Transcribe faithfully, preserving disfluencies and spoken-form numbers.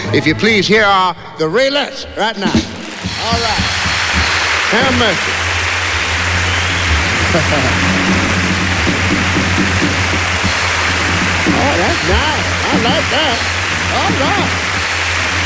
If you please, here are the Raelettes right now. All right. Have mercy. Oh, that's nice. I like that. All right.